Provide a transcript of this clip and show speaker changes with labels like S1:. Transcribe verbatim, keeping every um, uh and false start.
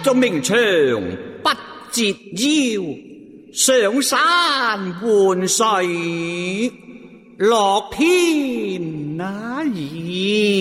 S1: 咗名長不折腰，上山換水，樂天那兒。